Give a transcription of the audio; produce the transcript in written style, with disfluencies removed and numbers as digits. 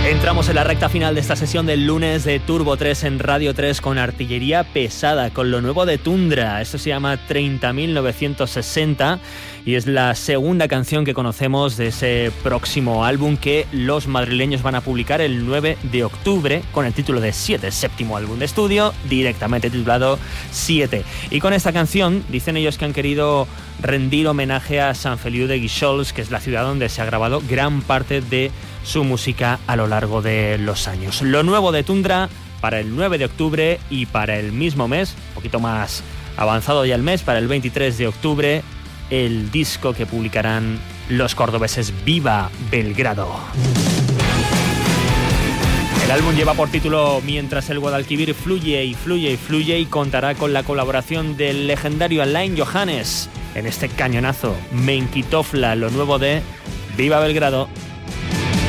Entramos en la recta final de esta sesión del lunes de Turbo 3 en Radio 3 con artillería pesada, con lo nuevo de Tundra. Esto se llama 30.960 y es la segunda canción que conocemos de ese próximo álbum que los madrileños van a publicar el 9 de octubre con el título de 7, séptimo álbum de estudio, directamente titulado 7. Y con esta canción dicen ellos que han querido rendir homenaje a Sant Feliu de Guíxols, que es la ciudad donde se ha grabado gran parte de su música a lo largo de los años. Lo nuevo de Tundra para el 9 de octubre y para el mismo mes, un poquito más avanzado ya el mes, para el 23 de octubre, el disco que publicarán los cordobeses Viva Belgrado. El álbum lleva por título Mientras el Guadalquivir fluye y fluye y fluye y contará con la colaboración del legendario Alain Johannes en este cañonazo Menkitofla, lo nuevo de Viva Belgrado.